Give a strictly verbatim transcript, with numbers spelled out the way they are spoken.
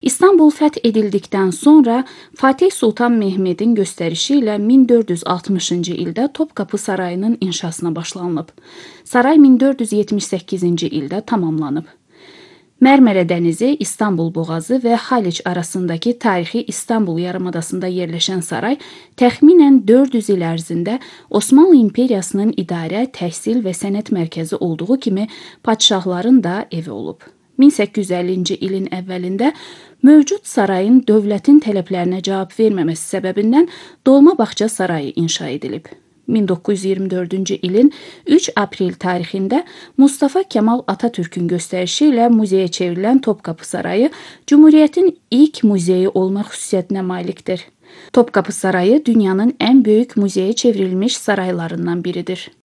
İstanbul fəth edildikdən sonra Fatih Sultan Mehmedin göstərişi ilə min dörd yüz altmışıncı ildə Topkapı Sarayının inşasına başlanılıb. Saray min dörd yüz yetmiş səkkizinci ildə tamamlanıb. Mərmərə dənizi, İstanbul boğazı və Haliç arasındakı tarixi İstanbul yarımadasında yerləşən saray təxminən dörd yüz il ərzində Osmanlı İmperiyasının idarə, təhsil və sənət mərkəzi olduğu kimi padşahların da evi olub. min səkkiz yüz əllinci ilin əvvəlində mövcud sarayın dövlətin tələblərinə cavab verməməsi səbəbindən Dolma Bağça Sarayı inşa edilib. min doqquz yüz iyirmi dördüncü ilin üç aprel tarixində Mustafa Kemal Atatürkün göstərişi ilə muzeyə çevrilən Topkapı Sarayı Cümhuriyyətin ilk muzeyi olmaq xüsusiyyətinə malikdir. Topkapı Sarayı dünyanın ən böyük muzeyə çevrilmiş saraylarından biridir.